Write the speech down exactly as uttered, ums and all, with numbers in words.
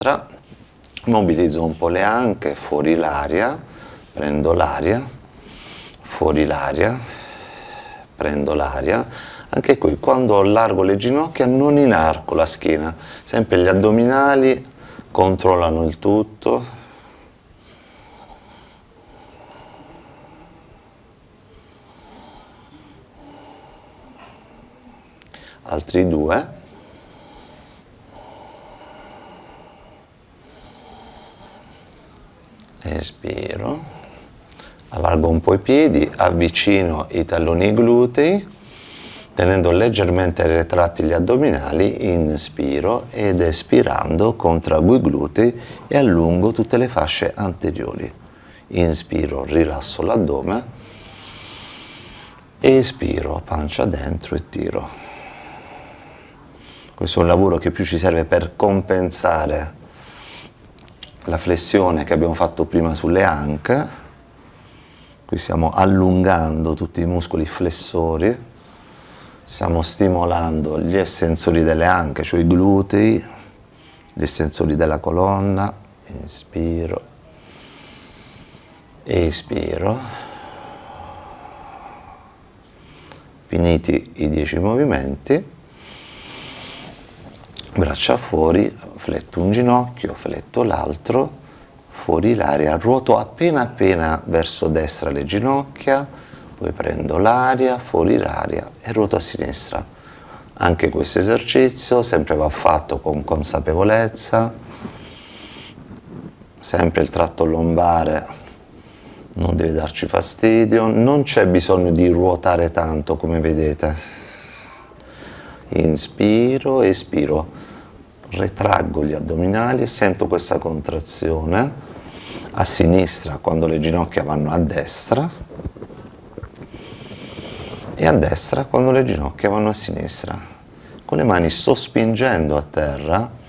Mobilizzo un po' le anche, fuori l'aria, prendo l'aria, fuori l'aria, prendo l'aria. Anche qui, quando allargo le ginocchia, non inarco la schiena, sempre gli addominali controllano il tutto. Altri due. Espiro, allargo un po' i piedi, avvicino i talloni ai glutei, tenendo leggermente retratti gli addominali, inspiro ed espirando contraggo i glutei e allungo tutte le fasce anteriori. Inspiro, rilasso l'addome, espiro, pancia dentro e tiro. Questo è un lavoro che più ci serve per compensare la flessione che abbiamo fatto prima sulle anche. Qui stiamo allungando tutti i muscoli flessori, stiamo stimolando gli estensori delle anche, cioè i glutei, gli estensori della colonna. Inspiro, espiro. Finiti i dieci movimenti, braccia fuori, fletto un ginocchio, fletto l'altro, fuori l'aria, ruoto appena appena verso destra le ginocchia, poi prendo l'aria, fuori l'aria e ruoto a sinistra. Anche questo esercizio sempre va fatto con consapevolezza, sempre il tratto lombare non deve darci fastidio, non c'è bisogno di ruotare tanto come vedete. Inspiro, espiro, retraggo gli addominali e sento questa contrazione a sinistra quando le ginocchia vanno a destra e a destra quando le ginocchia vanno a sinistra. Con le mani sto spingendo a terra